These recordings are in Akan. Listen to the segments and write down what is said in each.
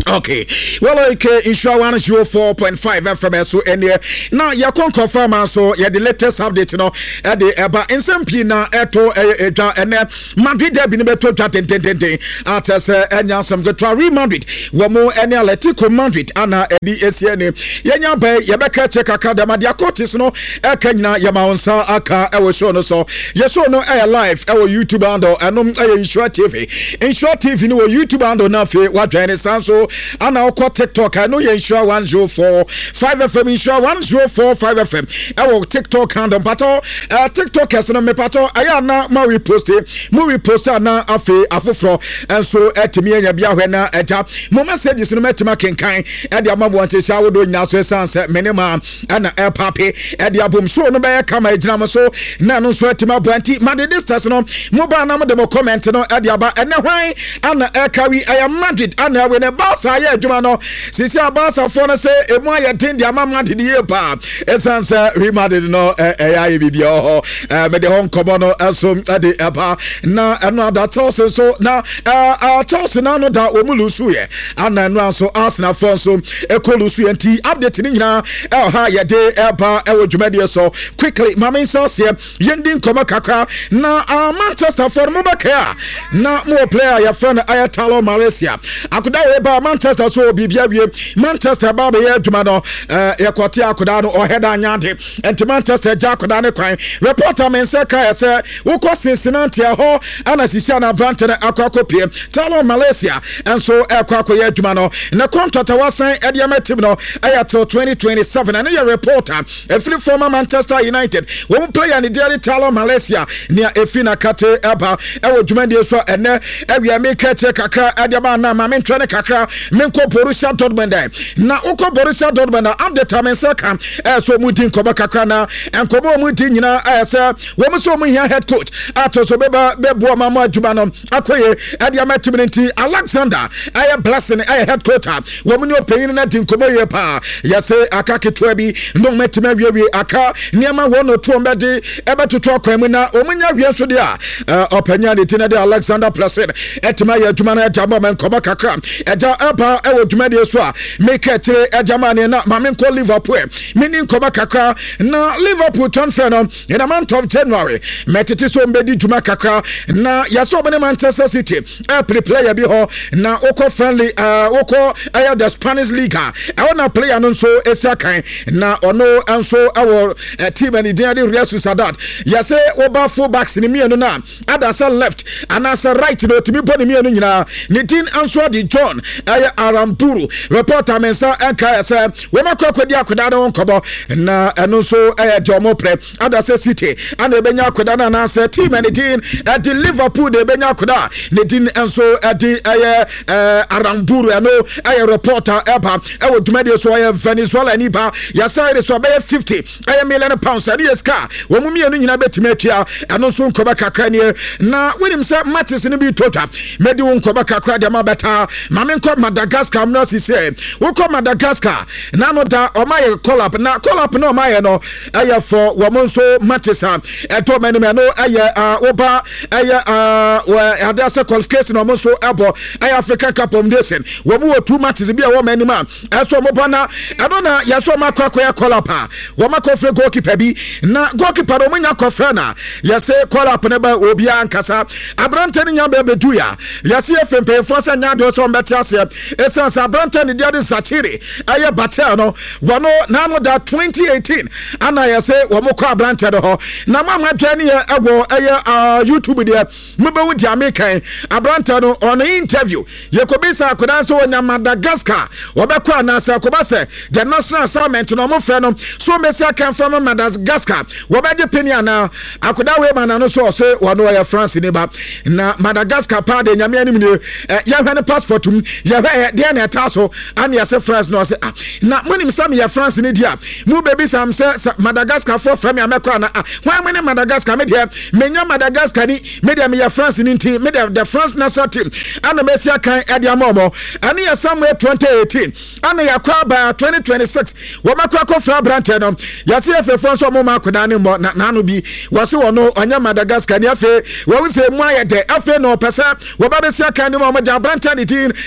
Okay, well, okay, insure 104.5 FM so and now you can confirm so the latest update you know at the about in some pina eto and Madrid be beto ten at and some good Real Madrid we more any Atletico Madrid ana edi esiene yenya be yebeka check akadama dia coaches no ekanya yamaonsa aka ewo show no so yeso no live ewo YouTube handle enom insure TV no YouTube handle na fe wa join so and I'll call TikTok. I know you insure 104.5 FM, insure 104.5 FM. I will TikTok handle, but TikTok has no me pato. I am now my repost na afro and so at me and Yabia when a job. Mama said this no matter my kind at the amount want to shower doing now so sunset minimum and a papi at the album so no bear come a drama so nano sweat to my brandy. Monday this no mobile number the comment no at the about and why and a carry I am Madrid and when a boss I Jumano, since your boss of phone say, a more you think the amount in the year, pa, essence reminded no AI video, made the home commono assume at the upper. Now, another toss so now, our toss and another Omulusuye, and then so Arsenal phone so a Colusu and tea updating now, El Haya de Elpa, El Jumedia so quickly, Mammy sauce here, Yendin Komakaka, now Manchester for Mubaka, now more player, your friend Ayatalo Malaysia. I could have Manchester so bibia Manchester baba ye dumano yakwati akodano o heada nyande enti Manchester jakodane kwan reporter men say ka say wukọ Cincinnati ho ana sisia na brante na akwakopie talo Malaysia enso akwako ye dumano na contract wasan ediametim no ayato 2027 and your reporter a free former Manchester United one player ni dear talo Malaysia near efina kate eba ewo dwumande so ene ewia make check kakra ediama na ma mentrene kakra menko Borussia Dortmund na uko Borussia Dortmund update time second so mudin koba kakra na enkobo mudin nyina say wo so mu here head coach atoso bebo mama adwuma no akoye ade amatimenti Alexander blessing head coach wo mu no payin na din kobo ye pa yese akake to bi no metima wiawie aka niama wo no to mbede ebetoto akwam na omunya wie so de opanya de tinade Alexander Placid etima ye adwuma na jabo men koba kakra eja eba ewo dwumade so a make it Germany na mamenko Liverpool meaning koba kakra na Liverpool transfer no in the month of January metete so mbedi dwuma kakra na yaso bene Manchester City play player bi ho na oko friendly oko the Spanish Liga na player no so esiakan na ono anso our team and the Real Sociedad yase oba full backs ni mienu na adasa left and as right no timi boni mienu nyina ni tin anso di John Aramburu reporter mensa enka say we makwakodi akoda na wonkobo na eno so jomo pre adase City and ebenya akoda na na say team and team at the Liverpool de ebenya akoda ne din enso di Aramburu eno reporter eba ewo dwumade so Venezuela ni ba ya say so be 50 million pounds and yes car wo mu mienu nyina betime atua eno so nkoba kakra ne na wenim say matches ni bi total medi wonkoba kakra de ma beta mamenko Madagascar no si say we come Madagascar na no da o my call up na no my no for woman so matisa to many no oba adase qualification no so abo African Cup of Nations wo mu 2 matches bi a wo many man so mo bana na yaso makwakoya call up wo makofre goalkeeper bi na goalkeeper do munya kofre na yase call up ne ba obi ankasa abrante ni nya be beduya yase FMP force nya do so mbeti ase essence abrante ni dia de Sachiri aye batel no wono na no da 2018 ana yase wo mokọ abrante do ho na mama dwani ewo aye YouTube dia mebe wo dia mekan abrante no on interview yekobisa akodan so onya Madagascar wobekọ anasa akobase the national assignment no mo fe no so mesia kan from Madagascar wobede penia na akoda we man no so say wono ya France ni ba na Madagascar pa de nyame anim ni ya hwe ne passport mu ya hwe de na taso and ya say France no say na monim sam ya France ni dia mu baby sam say Madagascar for from ya mekọ na why me Madagascar me dia menya Madagascar ni me dia me ya France ni nti me dia the France national team and mesia kan e dia momo and ya somewhere 2018 and ya kwa ba 2026 wo makọ fra branch no ya say fe France mo makoda ni mo na no bi wo se wono onya Madagascar ni afi wo se mu aye de afi no pesa wo ba besia kan ni mo ja branch ni tin e dis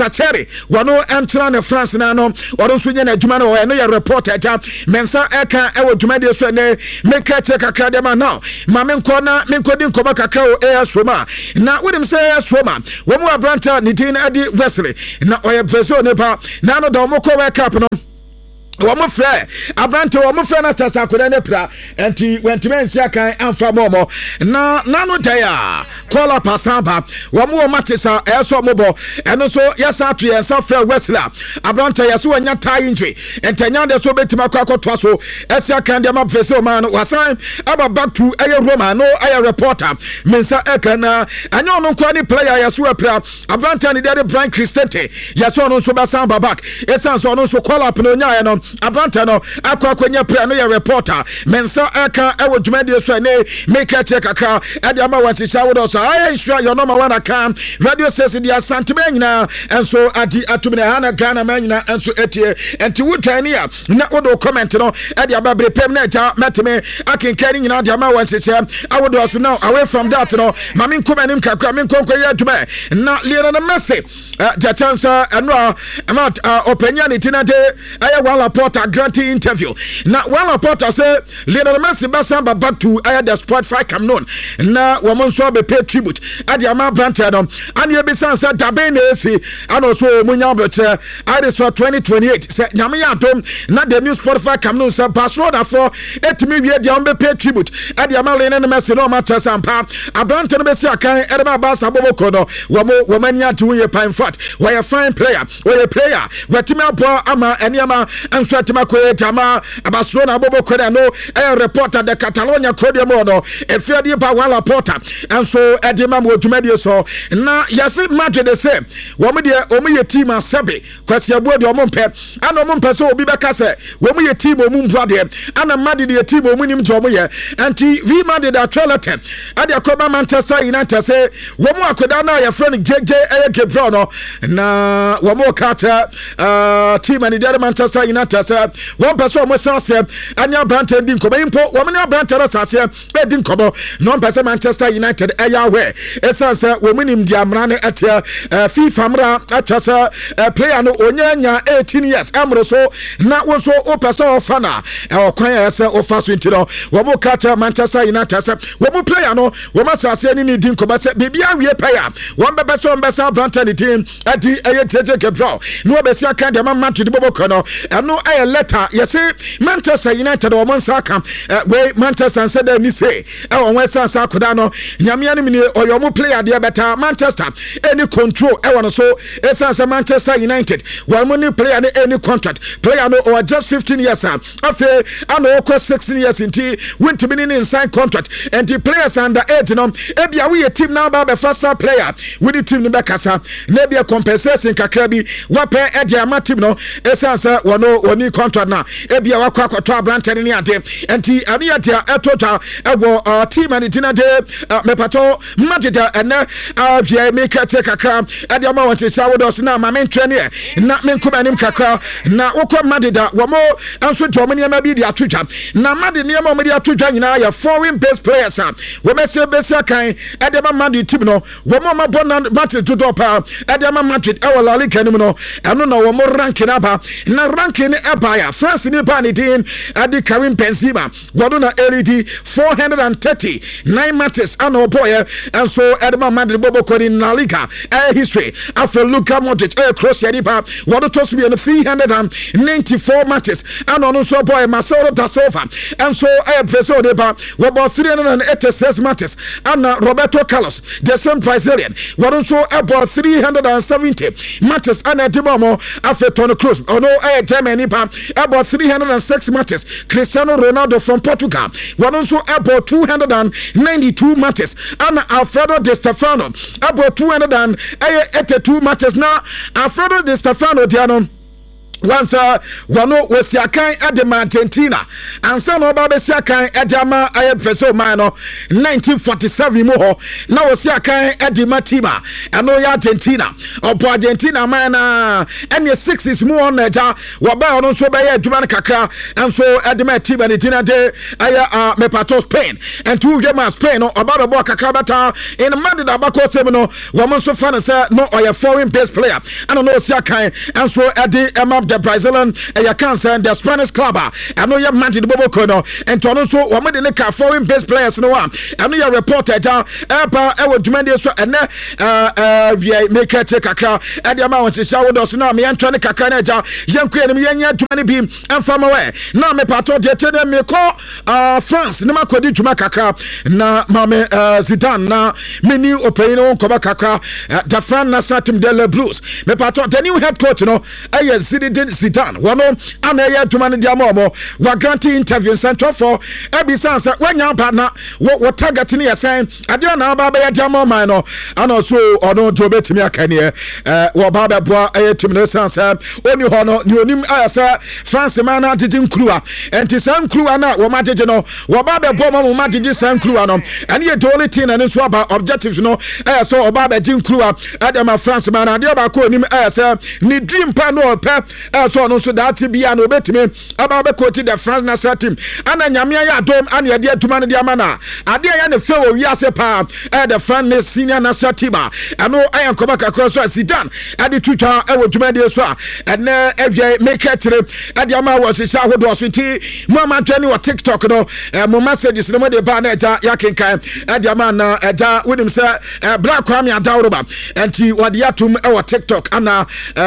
Sacheri wano entra ne France na no oro nso nya na adwuma no no ya reporter ja mensa eka ewo dwuma de so ne meka che kakra de ma now ma menko na menko din koba kakra o Soma na wonim say Soma wo mu abranta ne din adi Wesley na oye vessel ne pa na no do mo ko World Cup no Wamo frɛ abrante wamo frɛ na tasa akoda ne pra enti wentime nsia kan amfa momo na nano daya kola pasamba wamo matisa eso mobo eno so yesa to yesa frɛ Wesley abrante yeso wanya tie injury entanya de so betima kwakotwa so esia kan de ma fese o man wasan aba back to aye Roma no aye reporter mensa ekana anyo no kwa ni player yeso apra abrante ni de Brian Cristante yeso no so basamba back esan so no so kola pno nya no abranta no akwakwanya pra no ya reporter mensa aka ewo dwumade so ne make check aka ade ama watisha wodo so I sure your number one account radio says the asante nyina enso adi atumne hana Ghana manyina enso etie enti wutania na wodo comment no ade ababre pem na ja meteme akenkani nyina ade ama watisha awodo so now away from that no mami nkomanim kakwa min konko ya dwuma na lera na message the chance no about opinion itinade aya wala Porter granting interview. Now, one reporter say Lionel Messi basamba back to the Sport 5 Cameroon. Now, woman so be pay tribute. Adi ama brantado. And you be san said Dabene FC and also Munya Betre. I just saw 2028. Say Namia Dom. Not the new Sport 5 Cameroon. Say Barcelona for 8 million. The ambe pay tribute. Adi ama Lionel Messi no matter sampa. A brantado Messi akan Edema Basa Bobo Kono. Woman ya to ye pine fat. Why a fine player? Why a player? Why Timel Boa Ama and Yama. Fatima Koetama Barcelona Bobo Koda no reporter de Catalonia Kodia Mono e Fedi pa wala porter and so edema mo dwumade so na yase Madrid de say wo me de omuye team asebe kwase abo de omompe ana omompe so obi beka se wo me ye team omum brade ana Madrid de team omunim je omuye anti vi Madrid da trelete ade akoba Manchester United say wo mu akoda na ya friend JJ Gebro no na wo mu kata team and the Manchester United one person almost said anya Branton din kobo impo woman Branton asase e din kobo non person Manchester United ayawe esanse womunim dia mrane etia FIFA mra atasa player no onyanya 18 years amro so na wo so o person ofana e okwan ese ofaso ntino wo mo catch Manchester United wo mo player no wo ma asase ni din kobo se bibia wie player one be person besa Branton din adi eyeteje kebro no be sia kan de Madrid bobo kono no a letter yes Manchester United o monsaka we Manchester said ni say e won wesa sakoda no nyamia ni oyo mo player de better Manchester any control e won so esanse Manchester United one money player any contract player no or just 15 years afa ano ko 16 years inti went to be in sign contract and the players under 8 no e bia we team now ba be first player with the team no be kasa na bia compensation kakra bi wape e dia ma team no esanse wono oni contract na ebia wakwa kwato abrante ni ade enti ani ade etota ego team and tina de mepato Madida ene avia make check kakra ade ma won sesa wodos na ma men trene na men kumanim kakra na wokọ Madida wo mo anso to mo niam bi di atodwa na Madida niam mo di atodwa nyina ya foreign based players wo mese besia kan ade ma Madrid team no wo mo ma bona Madrid to pa ade ma Madrid e wala le kanim no eno na wo mo rank na ba na rank ni ebaya France ni ba ni din ade Karim Benzema wodo na LED 439 matches ano boy and so Edema Madrid bobo ko in La Liga history after Luka Modric cross yadi ba wodo to so be 394 matches and no so boy Marcelo da Silva and so preso de ba wo 386 matches and Roberto Carlos the same Brazilian wodo so about 370 matches and Edema after Toni Kroos no Germany ba about 306 matches. Cristiano Ronaldo from Portugal won also about 292 matches and Alfredo Di Stefano about 282 matches now Alfredo Di Stefano diano once wano wasiakan adema Argentina ansa no ba besiakan adama ayefeso man no 1947 mu ho na wasiakan adema tima ano ya Argentina opo Argentina man na ene 60s mu on naja waba ono so be ya aduma kakra anso adema tima ne tina de aya mepato Spain and two game Spain no oba be kakra bata in Madrid abako sem no woman so fan say no oya foreign based player ano no wasiakan anso ade emap the Brazilian cancer the Spanish club and no Madrid Bobo Kono and Tono so one de ka foreign based players no one and no reporter epa e wo dwumade so ene we make it kakra e de ma won sisa wo do so na me antwane kakra na ja yenkwe ne yenya dwumane bi emfama we na me pato de tene me ko France ne makodi dwuma kakra na mame Zidane na mini opinion no ko ba kakra the France national team de Le Blues me pato the new head coach no Zinedine Zidane wano anaya tumane dia momo wa granting interview central for ebisansa wanya partner wo target ne yesen ade na ba ya dia momo no ana so ono do betimi akane wo ba ba boa team no sansa oni ho no ni onim ayasa France man na didi nkruwa enti san nkruwa na wo majeje no wo ba ba boa mo majeje san nkruwa no ane ye dole tin na so ba objectives no ayasa wo ba ba jin nkruwa ade ma France man na ade ba ko onim ayasa ni dream pa no pe so no so that bia no betime aba be coach the France national team ana nyame ya dom ana ye de atuma no de amana ade ya ne fe wo wi ase pa the France senior national team ano ayan koba kakro so Zidane ade tutwa e wo dwuma de so ene evye make it ade ama wo se sha hodo so ti mo ma twani wo TikTok no mo messages no mo de ba na eja yakenkan ade ama na eja wonim se Black Kwame Adawroba enti wode atum e wo TikTok ana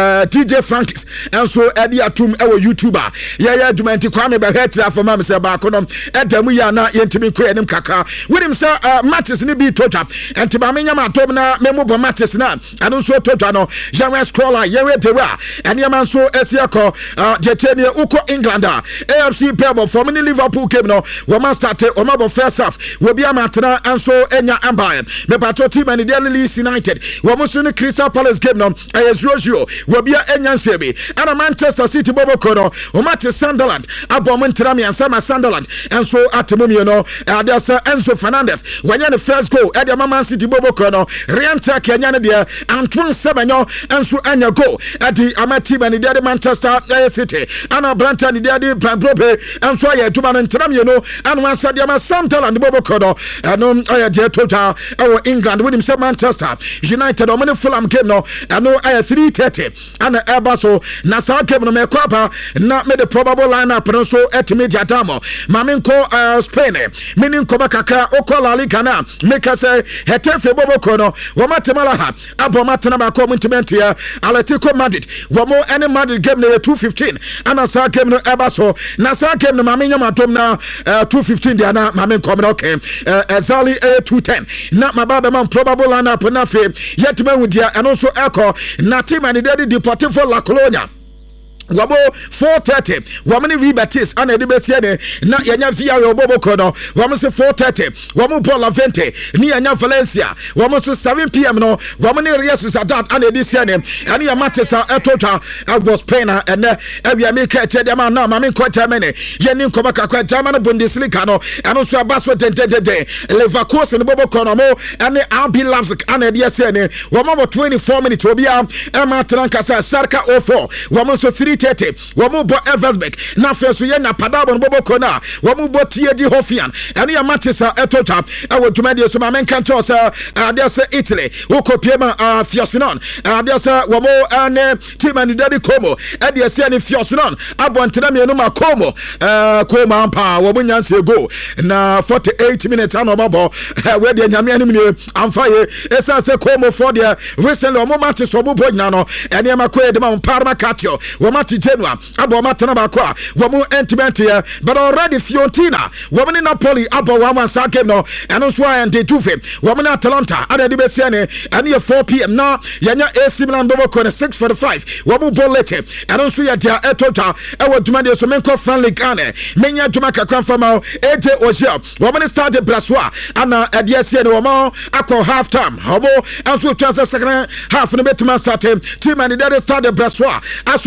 DJ Franks enso edi atum ewo YouTuber ya dumenti Kwame be hetira for mam se ba kono edamu ya na yentimi ko enim kaka wonim se matches ni bi totwa enti ba menya matom na memu bo matches na anu so totwa no yawe scroller yewe dewa eni man so esiako jetenie uko England AFC Pebble for many Liverpool came no wo man start o ma bo first half wo bia matena enso enya empire me pato team and the Leeds United wo mo so ni Crystal Palace game no Ezrozio wo bia enya sebi ana Manchester City Bobo Kono Omate Sunderland abomentra mi ansama Sunderland enso atemumie no adasa Enzo Fernandez wanya the first goal e de Man City Bobo Kono Rianta Kenya ne de Antoine Semenyo enso anya goal adi amati bani de Manchester City ana Branta ni de Brandrobe enso ya tuma no ntramie no anu ansa de Sunderland Bobo Kono anu aya de total our England with him Manchester United o many Fulham game no anu aya 3:30 ana Ebaso na sa game no me kwapa na me the probable lineup no so etime diadamo mamenko Spain meninko bakakra okola liga na make say hetefe boboko no wo matemala ha abomatena ba commitment ya Atletico Madrid wo mo any Madrid game na 2:15 ana sa game no Ebaso na sa game no mamenya matom na 2:15 dia na mamenko no okay exactly 2:10 na mababa man probable lineup na fe yetime wudia eno so eko na team and the Deportivo La Colonia wabo 4:30 wamani Vibetis ana de besiene na yanya via Bobo Kono wamo se 4:30 wamo Bola Vente ni yanya Valencia wamo so 7 PM no wamani Real Sociedad ana de siene ani ya Matesa etota was pena ene ewia meka chede ma na mame ko chamene yeni nkoba kakwa German Bundesliga no eno so abaso de Leverkusen no Bobo Kono mo ene RB Leipzig ana de siene wamo 24 minutes obia ema trankasa Sarka 04 wamo so 3:30 wamu bo Eversbeck na feso ye na padabo Bobo Kona wamu bo Tiedi Hofian ene ya Matesa etota ewo dwumade so ma menka to say adese Italy wokopiema Fiosinone adese wamu ane team and daddy Como adese ane Fiosinone abontena me no ma Como Como ampa wamu nyanse go na 48 minutes ano babo we de nyame anim ne amfaye esa se Como for the recently wamu Matesa wamu bo nyina no ene ma ko de ma Parma Catio wamu Genoa abo matena ba kwa wamu entiment here but already Fiorentina wamu ni Napoli abo wamu sa game no eno so and de tufe wamu na Atalanta ada de besiane ene 4 PM na yanya AC Milan Bobo Kona 6:45 wamu bolete eno so ya dia etota ewo dwumade so menko friendly gane menya dwuma kakwa fama AJ Ozil wamu ni Stade Brassois ana adiese ne wamu akọ half time obo enso transfer second half no betuma start team and the Stade Brassois aso mo ba ko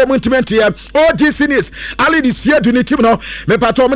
so ntiment here OG Sinis Ali this year do ni team no me pato